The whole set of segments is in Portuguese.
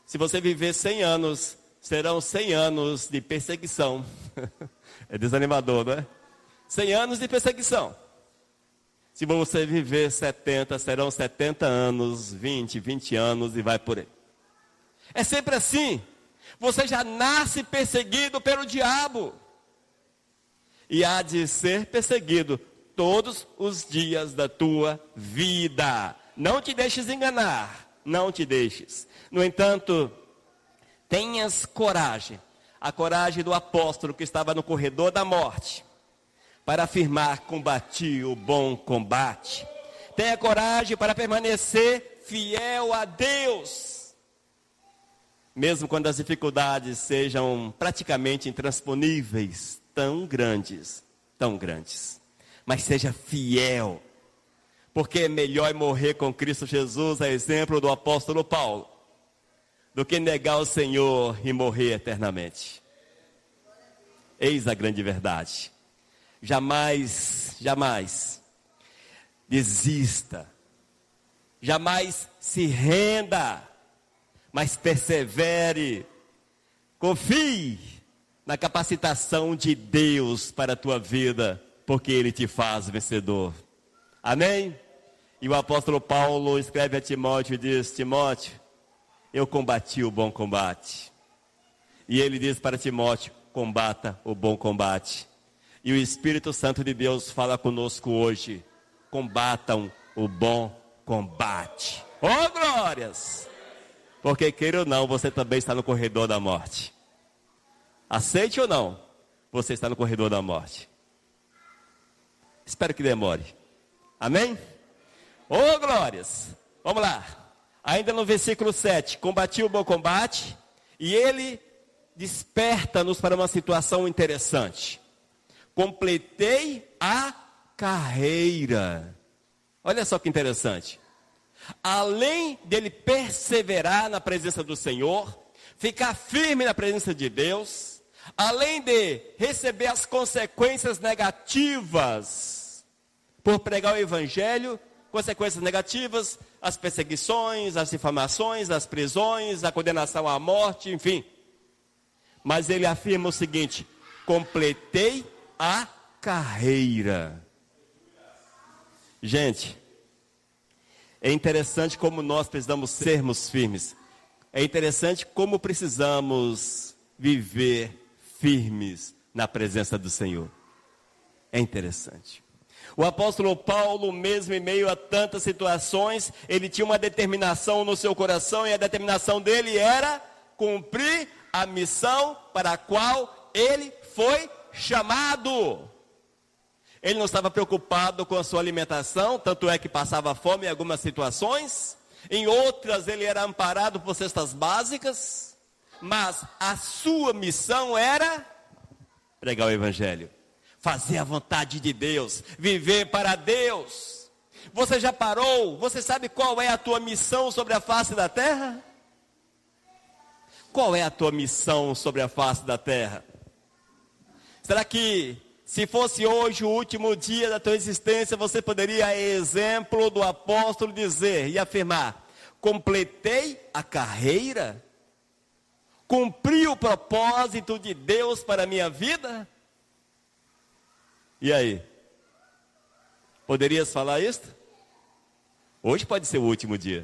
Se você viver 100 anos, serão 100 anos de perseguição. É desanimador, não é? 100 anos de perseguição. Se você viver 70, serão 70 anos, 20 anos e vai por aí. É sempre assim. Você já nasce perseguido pelo diabo. E há de ser perseguido todos os dias da tua vida. Não te deixes enganar. Não te deixes. No entanto, tenhas coragem. A coragem do apóstolo que estava no corredor da morte. Para afirmar, combati o bom combate. Tenha coragem para permanecer fiel a Deus. Mesmo quando as dificuldades sejam praticamente intransponíveis, tão grandes. Mas seja fiel. Porque é melhor morrer com Cristo Jesus, a exemplo do apóstolo Paulo, do que negar o Senhor e morrer eternamente. Eis a grande verdade. Jamais desista. Jamais se renda. Mas persevere. Confie na capacitação de Deus para a tua vida, porque Ele te faz vencedor. Amém? E o apóstolo Paulo escreve a Timóteo e diz: Timóteo, eu combati o bom combate. E ele diz para Timóteo: combata o bom combate. E o Espírito Santo de Deus fala conosco hoje: combatam o bom combate. Oh, glórias! Porque queira ou não, você também está no corredor da morte. Aceite ou não, você está no corredor da morte. Espero que demore. Amém? Oh, glórias! Vamos lá. Ainda no versículo 7. Combati o bom combate. E ele desperta-nos para uma situação interessante. Completei a carreira. Olha só que interessante. Além dele perseverar na presença do Senhor, ficar firme na presença de Deus, além de receber as consequências negativas por pregar o Evangelho, consequências negativas, as perseguições, as difamações, as prisões, a condenação à morte, enfim. Mas ele afirma o seguinte: completei a carreira. Gente, é interessante como nós precisamos sermos firmes. É interessante como precisamos viver firmes na presença do Senhor. É interessante. O apóstolo Paulo, mesmo em meio a tantas situações, ele tinha uma determinação no seu coração, e a determinação dele era cumprir a missão para a qual ele foi chamado. Ele não estava preocupado com a sua alimentação, tanto é que passava fome em algumas situações, em outras ele era amparado por cestas básicas, mas a sua missão era pregar o Evangelho, fazer a vontade de Deus, viver para Deus. Você já parou? Você sabe qual é a tua missão sobre a face da terra? Qual é a tua missão sobre a face da terra? Será que se fosse hoje o último dia da tua existência, você poderia, a exemplo do apóstolo, dizer e afirmar: completei a carreira? Cumpri o propósito de Deus para a minha vida? E aí? Poderias falar isto? Hoje pode ser o último dia.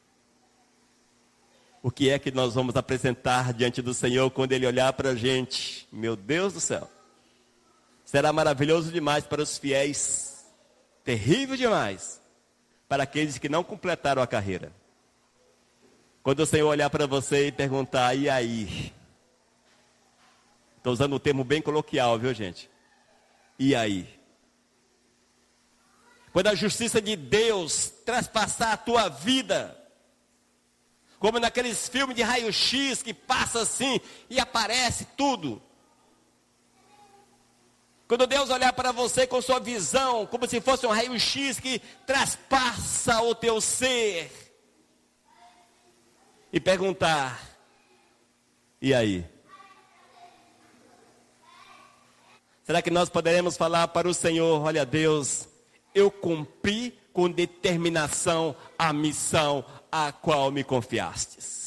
O que é que nós vamos apresentar diante do Senhor quando Ele olhar para a gente? Meu Deus do céu! Será maravilhoso demais para os fiéis, terrível demais para aqueles que não completaram a carreira. Quando o Senhor olhar para você e perguntar: e aí? Estou usando um termo bem coloquial, viu, gente? E aí? Quando a justiça de Deus traspassar a tua vida, como naqueles filmes de raio-x que passa assim e aparece tudo. Quando Deus olhar para você com sua visão, como se fosse um raio-x que traspassa o teu ser, e perguntar: e aí? Será que nós poderemos falar para o Senhor: olha, Deus, eu cumpri com determinação a missão a qual me confiastes?